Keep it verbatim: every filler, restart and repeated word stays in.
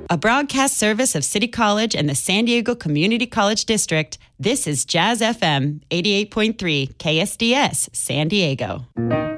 A broadcast service of City College and the San Diego Community College District, this is Jazz F M eighty-eight point three K S D S San Diego.